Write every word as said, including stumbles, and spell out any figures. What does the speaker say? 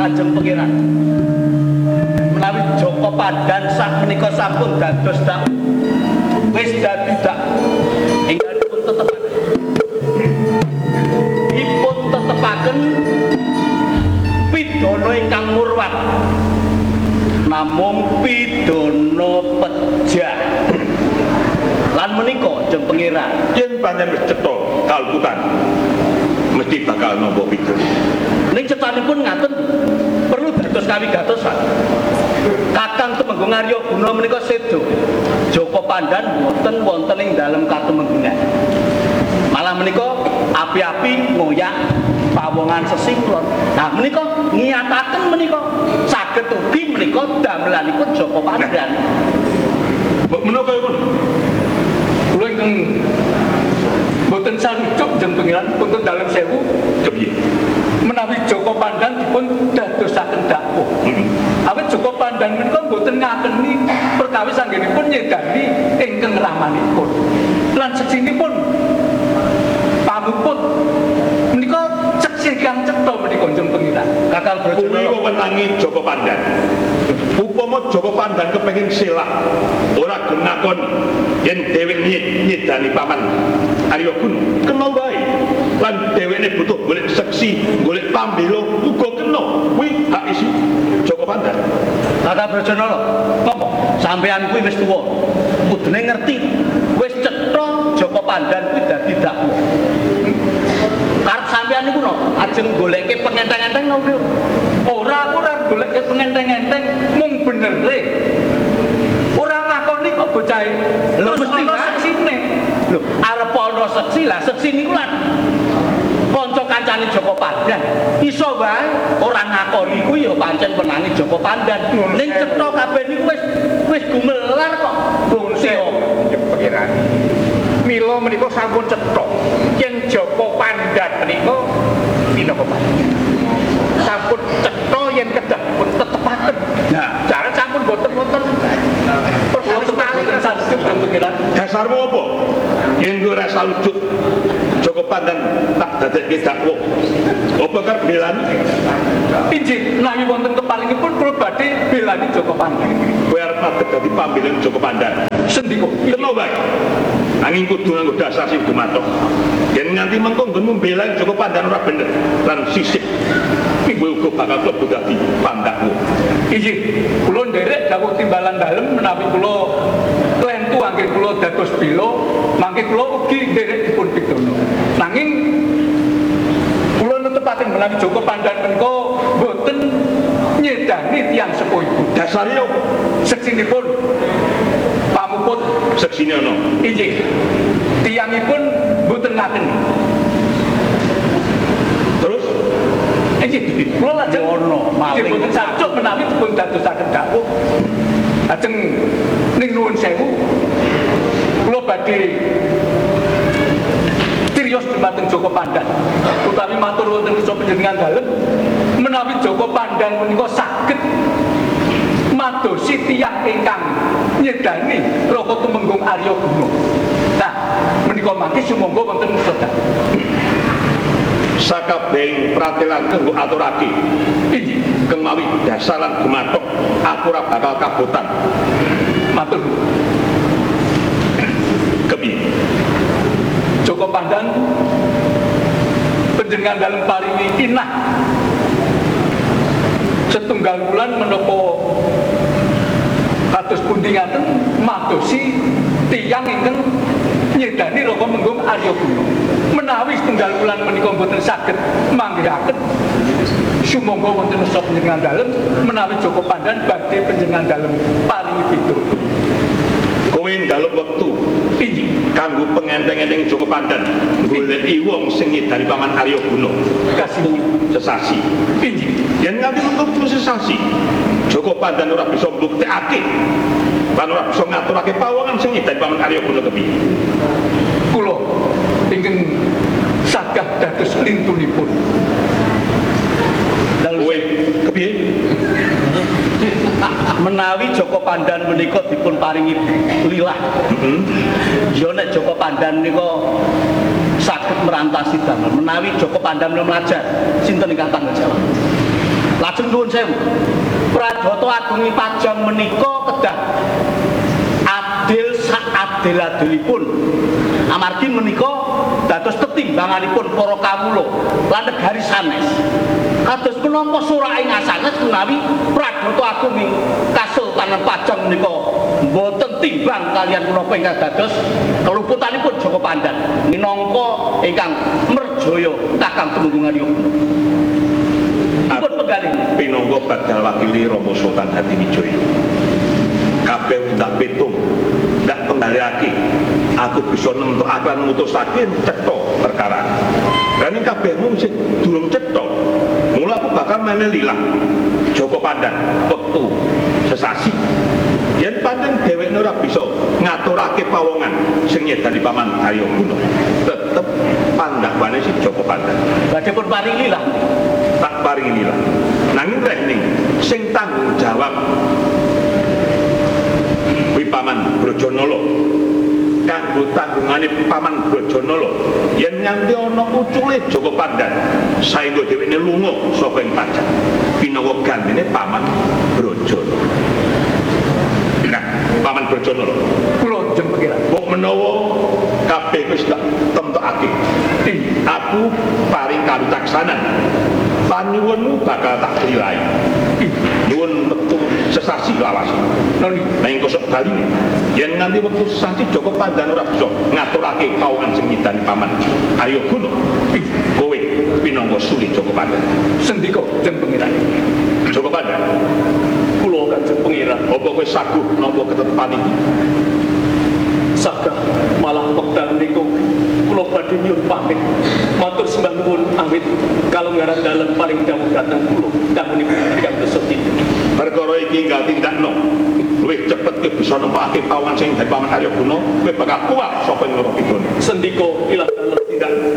Kanjeng Pangeran. Menawi Joko Pandan sak menika sampun dados dak wis dadi dak ingkang dipun tetepaken. Dipun tetepaken pidana ingkang murwat. Namung pidana pejah. Lan menika Kanjeng Pangeran yen pancen wis cetha kalputan mesti bakal nampa pidana. Ning cetanipun ngaten perlu dados kawigatosan. Kakang Temenggung Arya Guna menika sedo. Joko Pandan boten wonten ing dalem katemenggungan. Malah menika api-api ngoyak pawongan sesingklon. Nah menika ngiyataken menika saged ugi menika damelanipun Joko Pandan. Menapa pun kula ingkang boten sarujuk Kanjeng Pangeran pun dalem sewu kepiye? menawi Joko Pandan dipun dadosaken dakwah. Heeh. Awit Joko Pandan menika boten ngakeni perkawis anggenipun nyedani ingkang ramanipun. Lan seksinipun pamuput menika seksi kang cetha menika Kanjeng Pangeran. Kakang Kuwi Brajana wewenangi Joko Pandan. Upama Joko Pandan kepengin silah ora gunakon yen dheweke nyedani paman Arya Guna kena wae. Lan dheweke butuh golek seksi, golek pambela uga kena. Kuwi hak isi Joko Pandan. Kakang Brajana apa? Sampeyan kuwi wis tuwa. Kudune ngerti wis cetha Joko Pandan kuwi dadi dakwah. Karep sampeyan niku no ajeng goleke pengenteng-enteng no lho. Ora ora golek pengenteng-enteng mung bener e. Ora ngakoni kok bocah e. Lho, Terus mesti ana kan? seksine. Lho, arep ana seksi lah, seksi niku lan kanca kancane Joko Pandan. Iso wae ora ngakoni kuwi ya pancen penangi Joko Pandan. Ning cetha kabeh niku wis wis gumelar kok. Bungsi Pangeran. Mila menika sampun cetha yen Joko Pandan menika minangka panjenengan. Sampun cetha yen kedah pun tetepaken. Nah, Jare sampun boten wonten perkawis tali sajuk Kanjeng Pangeran. Dasarmu apa? Yen kowe ora salujuk Joko Pandan tak dadekke dakwah. Apa kar belani? Injih menawi wonten kepalingipun kula badhe belani Joko Pandan. Kowe arep madhep dadi pambelan Joko Pandan. Sendika Kena wae. Nanging kudu nganggo dasar sing gumathok. Yen nganti mengko nggonmu mbela Joko Pandan ora bener lan sisih. Kowe uga bakal klebu dadi pandakmu. Injih, kula nderek dawuh timbalan dalem menawi kula klentu anggen kula dados bela, mangke kula ugi nderek dipun pidana. Nanging kula netepaken menawi Joko Pandan menika boten nyedani tiyang sepuhipun. Dasare opo? Seksinipun pamuput Seksine ana. injih tiyangipun boten ngakeni. Terus Injih, kula lajeng Yono, maling. boten sajuk menawi dipun dadosaken dakwah. Lajeng ning nuwun sewu kula badhe cirios dumateng Joko Pandan utawi matur wonten ing panjenengan dalem menawi Joko Pandan menika saged madosi tiyang ingkang nyedani Raka Tumenggung Arya Guna. Nah, menika mangke sumangga wonten musada. sakabehing pratelan kanggo aturake Injih, kemawi dasaran gumathok aku ora bakal kabotan. matur. Kepiye? Joko Pandan panjenengan dalem paringi inah setunggal wulan menapa kados pundi ngaten madosi tiyang ingkang nyedani Raka Tumenggung Arya Guna. Menawi setunggal wulan menika boten saged manggihaken sumangga wonten asa panjenengan dalem menawi Joko Pandan badhe panjenengan dalem paringi pitutur. Kowe ndalem wektu Injih, kanggo pengenteng-enteng Joko Pandan goleki wong sing nyedani paman Arya Guna kasih sesasi. injih. Yen nganti mengko sesasi Joko Pandan ora bisa mbuktekake lan ora bisa ngaturake pawongan sing nyedani paman Arya Guna kepiye. Kula ingkang sagah dados lintunipun. Kowe kepiye? menawi Joko Pandan menika dipun paringi lilah. Heeh. Ya nek Joko Pandan menika saged merantasi damel. Menawi Joko Pandan menika mlajar, sinten ingkang tanggung jawab? Lajeng nuwun sewu. Pradata Agung Pajang menika kedah adil sak adil-adilipun. Amargi menika dados tetimbanganipun para kawula lan negari sanes. Kados menapa surake ngasanes menawi Pradata Agung Kasultanan Pajang menika boten timbang kalian menapa ingkang dados keluputanipun Joko Pandan minangka ingkang merjaya Kakang Tumenggung Arya. Dipun penggalih pinangka badal wakili Rama Sultan Hadiwijaya. Kabeh tak pitung, ndak penggaliake. Aku bisa nemtokake lan mutusake cetha perkara. Dan kabehmu sing durung cetha. Mula aku bakal mene lilang Joko Pandan wektu sesasi. Yen pancen dheweke ora bisa ngaturake pawongan sing nyedani Paman Arya Guna, tetep pandhawane si Joko Pandan. badhe pun paringi lah. Tak paringi lilang. Nanging rehning sing tanggung jawab kuwi Paman Brojonolo. Kanggo tanggungane Paman Brojonolo yen nganti ana ucule Joko Pandan saengga dheweke lunga saka ing pajak pinangka gandene Paman Brojonolo. Nah, Paman Brojonolo Kula jeng pengiran. kok menawa kabeh wis tak temtokake, aku paring kawicaksanan. Panyuwunmu bakal tak prilai. Nyuwun wektu sesasi lawas. Noni Nang kosok baline, yen nganti wektu sesasi Joko Pandan ora bisa ngaturake pawongan sing nyidani Paman Arya Guna, kowe pinangka suli Joko Pandan. sendika jeng pengiran. Joko Pandan, Kula kanjeng pengiran. apa kowe saguh nampa ketetepan iki? Sagah malah wekdal niku kula badhe nyuwun pamit matur sembah nuwun awit kalunggaran dalem paring dawuh dhateng kula dangunipun ingkang beseti. Perkara iki enggal tindakno luwih cepet kowe bisa nempake pawongan sing dadi Paman Arya Guna, kowe bakal kuat